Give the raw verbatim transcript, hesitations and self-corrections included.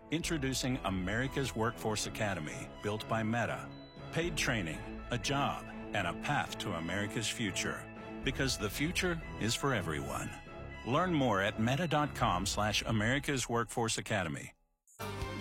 Introducing America's Workforce Academy, built by Meta. Paid training, a job, and a path to America's future. Because the future is for everyone. Learn more at meta.com slash America's Workforce Academy.